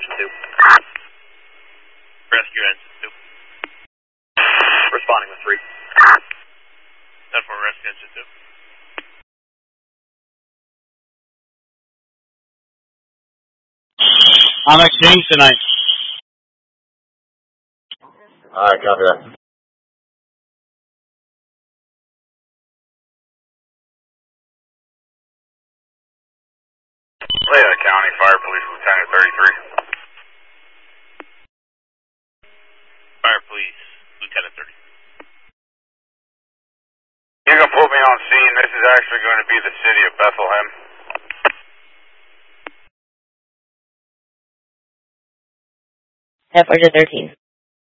Engine 2. Rescue Engine 2. Responding with 3. 10-4, Rescue Engine 2. I'm exchange tonight. Alright, copy that. Leon County Fire Police Lieutenant 33. Fire Police Lieutenant 30. You can put me on scene. This is actually going to be the city of Bethlehem. F-13.